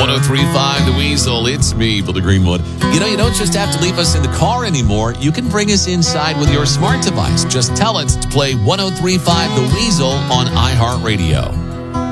1035 The Weasel. It's me, Billy Greenwood. You know, you don't just have to leave us in the car anymore. You can bring us inside with your smart device. Just tell it to play 1035 The Weasel on iHeartRadio.